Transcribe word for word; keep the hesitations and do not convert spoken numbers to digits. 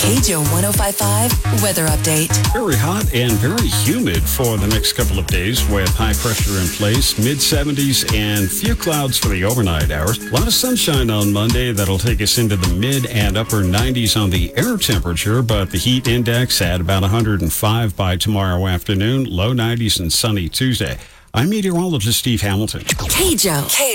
K J O one oh five point five weather update. Very hot and very humid for the next couple of days with high pressure in place, mid seventies and few clouds for the overnight hours. A lot of sunshine on Monday that'll take us into the mid and upper nineties on the air temperature, but the heat index at about one hundred five by tomorrow afternoon, low nineties and sunny Tuesday. I'm meteorologist Steve Hamilton. K J O.